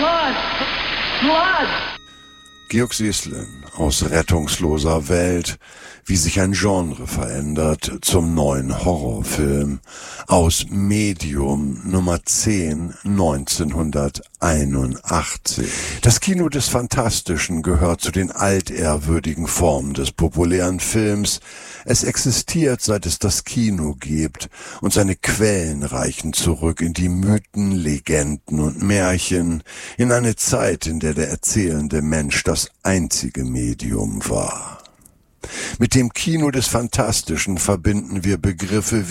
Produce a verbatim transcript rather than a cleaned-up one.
Blood! Blood! Georg Seeßlen aus Rettungsloser Welt, wie sich ein Genre verändert zum neuen Horrorfilm aus Medium Nummer zehn neunzehnhunderteinundachtzig. Das Kino des Fantastischen gehört zu den altehrwürdigen Formen des populären Films. Es existiert, seit es das Kino gibt, und seine Quellen reichen zurück in die Mythen, Legenden und Märchen, in eine Zeit, in der der erzählende Mensch das einzige Medium war. Mit dem Kino des Fantastischen verbinden wir Begriffe